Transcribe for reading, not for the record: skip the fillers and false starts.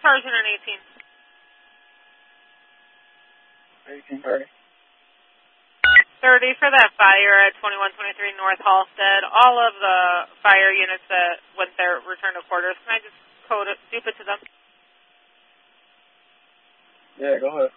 cars in an 18. 30. 30 for that fire at 2123 North Halstead. All of the fire units that went there returned to quarters. Can I just dupe it to them? Yeah, go ahead.